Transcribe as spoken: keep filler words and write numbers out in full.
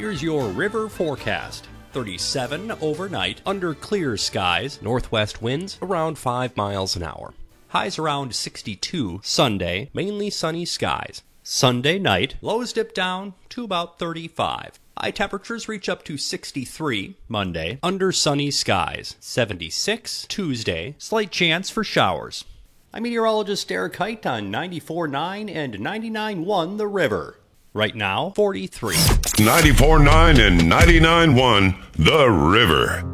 Here's your river forecast. thirty-seven overnight, under clear skies, northwest winds around five miles an hour. Highs around sixty-two. Sunday, mainly sunny skies. Sunday night, lows dip down to about thirty-five. High temperatures reach up to sixty-three. Monday, under sunny skies. seventy-six. Tuesday, slight chance for showers. I'm meteorologist Eric Height on ninety-four point nine and ninety-nine point one The River. Right now, forty-three. ninety-four point nine and ninety-nine point one The River.